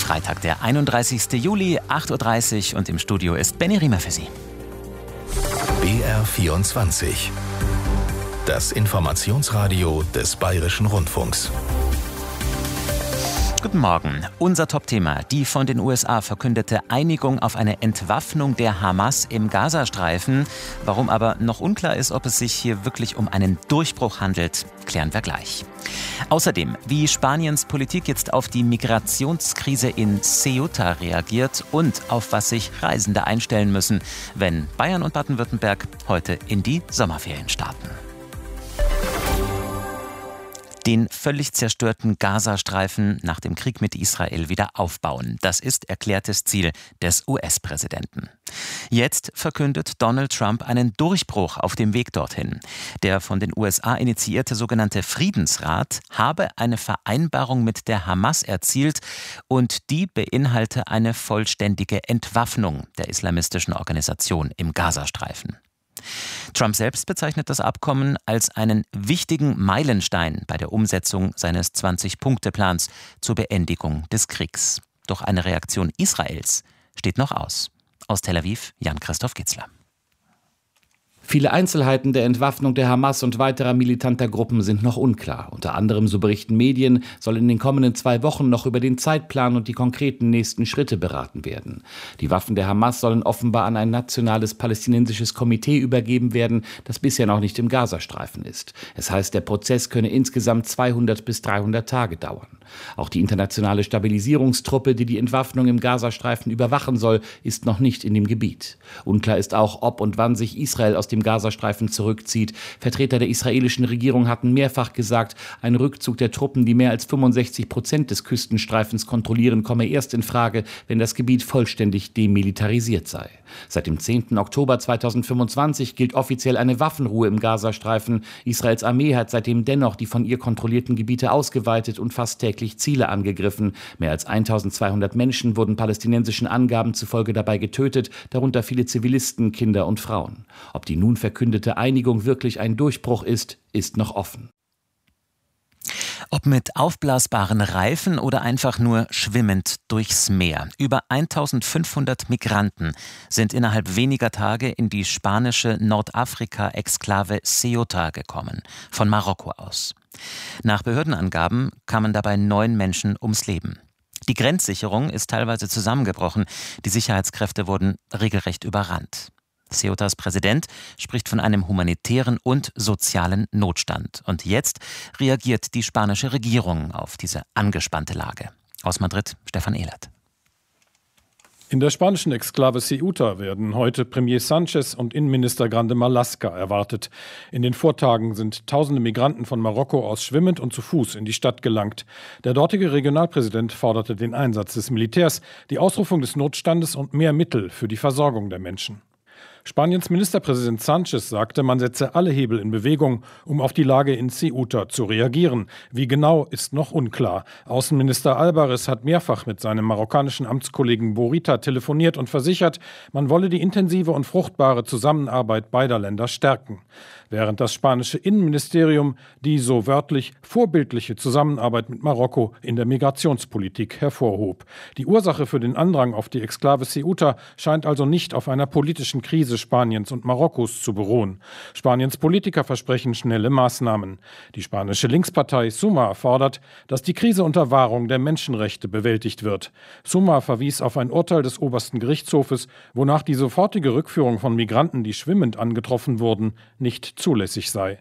Freitag, der 31. Juli, 8.30 Uhr und im Studio ist Benny Riemer für Sie. BR24. Das Informationsradio des Bayerischen Rundfunks. Guten Morgen. Unser Topthema: die von den USA verkündete Einigung auf eine Entwaffnung der Hamas im Gazastreifen. Warum aber noch unklar ist, ob es sich hier wirklich um einen Durchbruch handelt, klären wir gleich. Außerdem, wie Spaniens Politik jetzt auf die Migrationskrise in Ceuta reagiert und auf was sich Reisende einstellen müssen, wenn Bayern und Baden-Württemberg heute in die Sommerferien starten. Den völlig zerstörten Gazastreifen nach dem Krieg mit Israel wieder aufbauen. Das ist erklärtes Ziel des US-Präsidenten. Jetzt verkündet Donald Trump einen Durchbruch auf dem Weg dorthin. Der von den USA initiierte sogenannte Friedensrat habe eine Vereinbarung mit der Hamas erzielt und die beinhalte eine vollständige Entwaffnung der islamistischen Organisation im Gazastreifen. Trump selbst bezeichnet das Abkommen als einen wichtigen Meilenstein bei der Umsetzung seines 20-Punkte-Plans zur Beendigung des Kriegs. Doch eine Reaktion Israels steht noch aus. Aus Tel Aviv, Jan-Christoph Gitzler. Viele Einzelheiten der Entwaffnung der Hamas und weiterer militanter Gruppen sind noch unklar. Unter anderem, so berichten Medien, soll in den kommenden 2 Wochen noch über den Zeitplan und die konkreten nächsten Schritte beraten werden. Die Waffen der Hamas sollen offenbar an ein nationales palästinensisches Komitee übergeben werden, das bisher noch nicht im Gazastreifen ist. Es heißt, der Prozess könne insgesamt 200 bis 300 Tage dauern. Auch die internationale Stabilisierungstruppe, die die Entwaffnung im Gazastreifen überwachen soll, ist noch nicht in dem Gebiet. Unklar ist auch, ob und wann sich Israel aus dem Gazastreifen zurückzieht. Vertreter der israelischen Regierung hatten mehrfach gesagt, ein Rückzug der Truppen, die mehr als 65% des Küstenstreifens kontrollieren, komme erst in Frage, wenn das Gebiet vollständig demilitarisiert sei. Seit dem 10. Oktober 2025 gilt offiziell eine Waffenruhe im Gazastreifen. Israels Armee hat seitdem dennoch die von ihr kontrollierten Gebiete ausgeweitet und fast täglich Ziele angegriffen. Mehr als 1200 Menschen wurden palästinensischen Angaben zufolge dabei getötet, darunter viele Zivilisten, Kinder und Frauen. Ob die nun verkündete Einigung wirklich ein Durchbruch ist, ist noch offen. Ob mit aufblasbaren Reifen oder einfach nur schwimmend durchs Meer. Über 1500 Migranten sind innerhalb weniger Tage in die spanische Nordafrika-Exklave Ceuta gekommen, von Marokko aus. Nach Behördenangaben kamen dabei 9 Menschen ums Leben. Die Grenzsicherung ist teilweise zusammengebrochen, die Sicherheitskräfte wurden regelrecht überrannt. Ceutas Präsident spricht von einem humanitären und sozialen Notstand. Und jetzt reagiert die spanische Regierung auf diese angespannte Lage. Aus Madrid, Stefan Ehlert. In der spanischen Exklave Ceuta werden heute Premier Sánchez und Innenminister Grande Marlaska erwartet. In den Vortagen sind tausende Migranten von Marokko aus schwimmend und zu Fuß in die Stadt gelangt. Der dortige Regionalpräsident forderte den Einsatz des Militärs, die Ausrufung des Notstandes und mehr Mittel für die Versorgung der Menschen. Spaniens Ministerpräsident Sánchez sagte, man setze alle Hebel in Bewegung, um auf die Lage in Ceuta zu reagieren. Wie genau, ist noch unklar. Außenminister Álvarez hat mehrfach mit seinem marokkanischen Amtskollegen Borita telefoniert und versichert, man wolle die intensive und fruchtbare Zusammenarbeit beider Länder stärken. Während das spanische Innenministerium die so wörtlich vorbildliche Zusammenarbeit mit Marokko in der Migrationspolitik hervorhob. Die Ursache für den Andrang auf die Exklave Ceuta scheint also nicht auf einer politischen Krise Spaniens und Marokkos zu beruhen. Spaniens Politiker versprechen schnelle Maßnahmen. Die spanische Linkspartei Sumar fordert, dass die Krise unter Wahrung der Menschenrechte bewältigt wird. Sumar verwies auf ein Urteil des obersten Gerichtshofes, wonach die sofortige Rückführung von Migranten, die schwimmend angetroffen wurden, nicht zulässig sei.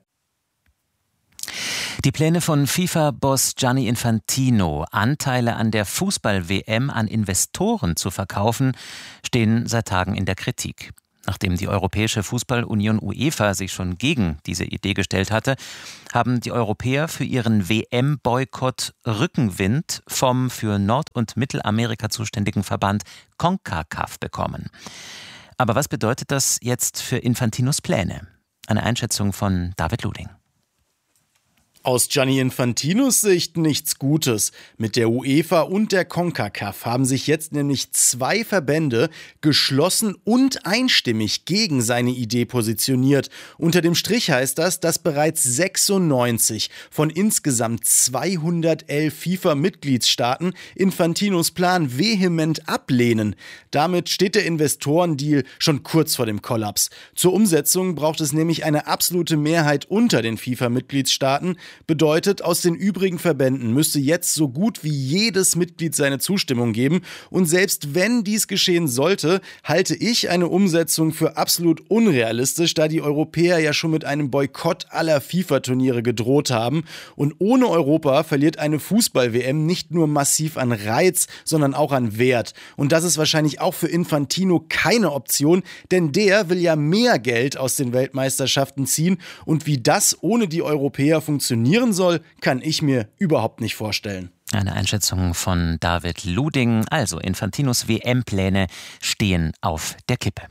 Die Pläne von FIFA-Boss Gianni Infantino, Anteile an der Fußball-WM an Investoren zu verkaufen, stehen seit Tagen in der Kritik. Nachdem die Europäische Fußballunion UEFA sich schon gegen diese Idee gestellt hatte, haben die Europäer für ihren WM-Boykott Rückenwind vom für Nord- und Mittelamerika zuständigen Verband CONCACAF bekommen. Aber was bedeutet das jetzt für Infantinos Pläne? Eine Einschätzung von David Luding. Aus Gianni Infantinos Sicht nichts Gutes. Mit der UEFA und der CONCACAF haben sich jetzt nämlich 2 Verbände geschlossen und einstimmig gegen seine Idee positioniert. Unter dem Strich heißt das, dass bereits 96 von insgesamt 211 FIFA-Mitgliedsstaaten Infantinos Plan vehement ablehnen. Damit steht der Investorendeal schon kurz vor dem Kollaps. Zur Umsetzung braucht es nämlich eine absolute Mehrheit unter den FIFA-Mitgliedsstaaten. Bedeutet, aus den übrigen Verbänden müsste jetzt so gut wie jedes Mitglied seine Zustimmung geben. Und selbst wenn dies geschehen sollte, halte ich eine Umsetzung für absolut unrealistisch, da die Europäer ja schon mit einem Boykott aller FIFA-Turniere gedroht haben. Und ohne Europa verliert eine Fußball-WM nicht nur massiv an Reiz, sondern auch an Wert. Und das ist wahrscheinlich auch für Infantino keine Option, denn der will ja mehr Geld aus den Weltmeisterschaften ziehen. Und wie das ohne die Europäer funktionieren soll, kann ich mir überhaupt nicht vorstellen. Eine Einschätzung von David Luding. Also Infantinos WM-Pläne stehen auf der Kippe.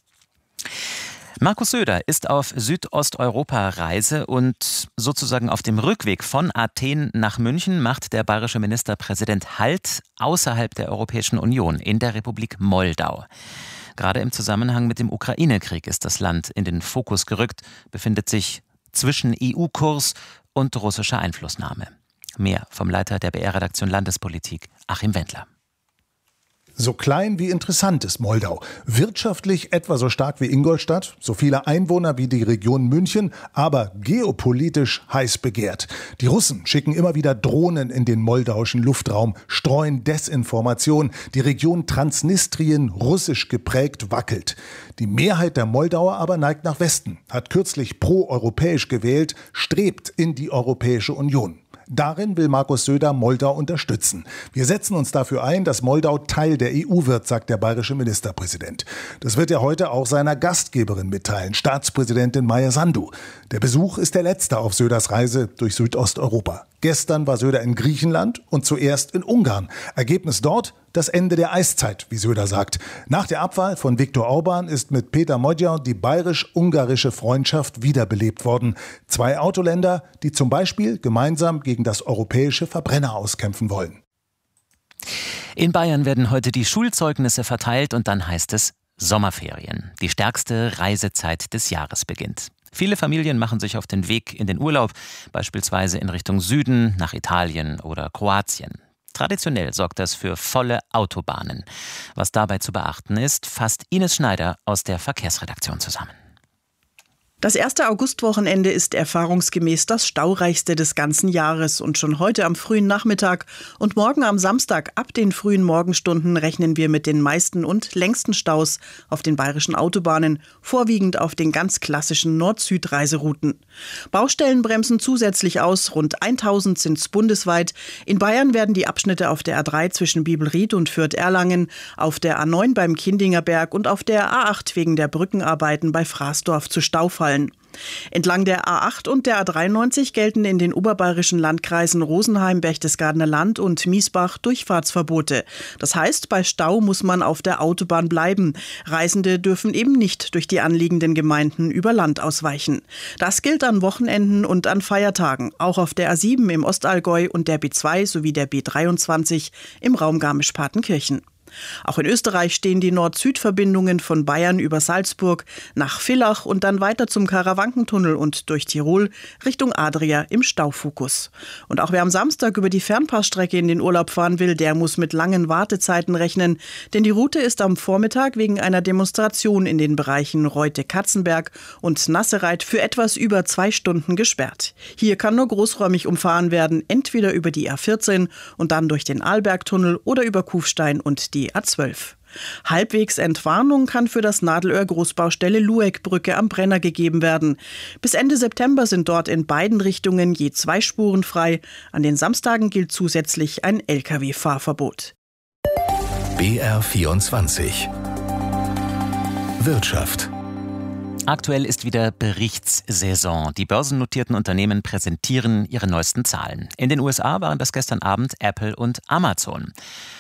Markus Söder ist auf Südosteuropa-Reise und sozusagen auf dem Rückweg von Athen nach München macht der bayerische Ministerpräsident Halt außerhalb der Europäischen Union in der Republik Moldau. Gerade im Zusammenhang mit dem Ukraine-Krieg ist das Land in den Fokus gerückt, befindet sich zwischen EU-Kurs und russischer Einflussnahme. Mehr vom Leiter der BR-Redaktion Landespolitik, Achim Wendler. So klein wie interessant ist Moldau. Wirtschaftlich etwa so stark wie Ingolstadt, so viele Einwohner wie die Region München, aber geopolitisch heiß begehrt. Die Russen schicken immer wieder Drohnen in den moldauischen Luftraum, streuen Desinformation. Die Region Transnistrien, russisch geprägt, wackelt. Die Mehrheit der Moldauer aber neigt nach Westen, hat kürzlich pro-europäisch gewählt, strebt in die Europäische Union. Darin will Markus Söder Moldau unterstützen. Wir setzen uns dafür ein, dass Moldau Teil der EU wird, sagt der bayerische Ministerpräsident. Das wird er heute auch seiner Gastgeberin mitteilen, Staatspräsidentin Maia Sandu. Der Besuch ist der letzte auf Söders Reise durch Südosteuropa. Gestern war Söder in Griechenland und zuerst in Ungarn. Ergebnis dort: das Ende der Eiszeit, wie Söder sagt. Nach der Abwahl von Viktor Orbán ist mit Peter Magyar die bayerisch-ungarische Freundschaft wiederbelebt worden. 2 Autoländer, die zum Beispiel gemeinsam gegen das europäische Verbrenner auskämpfen wollen. In Bayern werden heute die Schulzeugnisse verteilt und dann heißt es Sommerferien. Die stärkste Reisezeit des Jahres beginnt. Viele Familien machen sich auf den Weg in den Urlaub, beispielsweise in Richtung Süden, nach Italien oder Kroatien. Traditionell sorgt das für volle Autobahnen. Was dabei zu beachten ist, fasst Ines Schneider aus der Verkehrsredaktion zusammen. Das erste Augustwochenende ist erfahrungsgemäß das staureichste des ganzen Jahres und schon heute am frühen Nachmittag und morgen am Samstag ab den frühen Morgenstunden rechnen wir mit den meisten und längsten Staus auf den bayerischen Autobahnen, vorwiegend auf den ganz klassischen Nord-Süd-Reiserouten. Baustellen bremsen zusätzlich aus, rund 1000 sind es bundesweit. In Bayern werden die Abschnitte auf der A3 zwischen Bielried und Fürth-Erlangen, auf der A9 beim Kindingerberg und auf der A8 wegen der Brückenarbeiten bei Fraßdorf zu Stau fallen. Entlang der A8 und der A93 gelten in den oberbayerischen Landkreisen Rosenheim, Berchtesgadener Land und Miesbach Durchfahrtsverbote. Das heißt, bei Stau muss man auf der Autobahn bleiben. Reisende dürfen eben nicht durch die anliegenden Gemeinden über Land ausweichen. Das gilt an Wochenenden und an Feiertagen, auch auf der A7 im Ostallgäu und der B2 sowie der B23 im Raum Garmisch-Partenkirchen. Auch in Österreich stehen die Nord-Süd-Verbindungen von Bayern über Salzburg nach Villach und dann weiter zum Karawankentunnel und durch Tirol Richtung Adria im Staufokus. Und auch wer am Samstag über die Fernpassstrecke in den Urlaub fahren will, der muss mit langen Wartezeiten rechnen, denn die Route ist am Vormittag wegen einer Demonstration in den Bereichen Reute-Katzenberg und Nassereit für etwas über 2 Stunden gesperrt. Hier kann nur großräumig umfahren werden, entweder über die A14 und dann durch den Arlbergtunnel oder über Kufstein und die A12. Halbwegs Entwarnung kann für das Nadelöhr-Großbaustelle Lueckbrücke am Brenner gegeben werden. Bis Ende September sind dort in beiden Richtungen je 2 Spuren frei. An den Samstagen gilt zusätzlich ein Lkw-Fahrverbot. BR24 Wirtschaft. Aktuell ist wieder Berichtssaison. Die börsennotierten Unternehmen präsentieren ihre neuesten Zahlen. In den USA waren das gestern Abend Apple und Amazon.